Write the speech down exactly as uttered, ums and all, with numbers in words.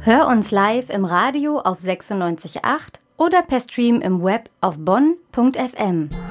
Hör uns live im Radio auf sechsundneunzig Komma acht oder per Stream im Web auf bonn punkt f m.